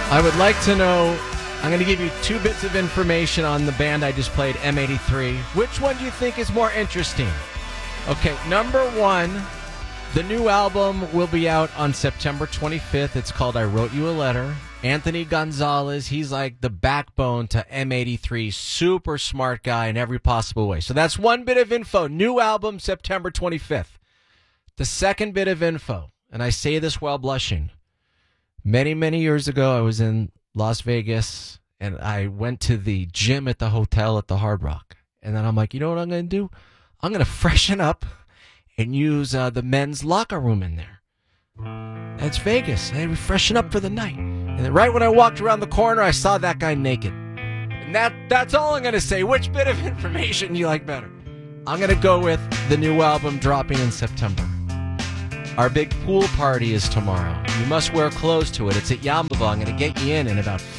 I would like to know, I'm going to give you 2 bits of information on the band I just played, M83. Which one do you think is more interesting? Okay, number 1, the new album will be out on September 25th. It's called I Wrote You a Letter. Anthony Gonzalez, he's like the backbone to M83. Super smart guy in every possible way. So that's 1 bit of info. New album, September 25th. The second bit of info, and I say this while blushing. Many, many years ago, I was in Las Vegas, and I went to the gym at the hotel at the Hard Rock. And then I'm like, you know what I'm going to do? I'm going to freshen up and use the men's locker room in there. That's Vegas. I freshen up for the night. And then right when I walked around the corner, I saw that guy naked. And that's all I'm going to say. Which bit of information do you like better? I'm going to go with the new album dropping in September. Our big pool party is tomorrow. You must wear clothes to it. It's at Yamava. I'm going to get you in about